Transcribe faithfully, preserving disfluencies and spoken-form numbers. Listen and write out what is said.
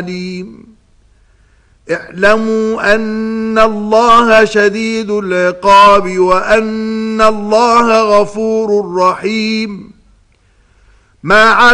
اعلموا أن الله شديد العقاب وأن الله غفور رحيم. ما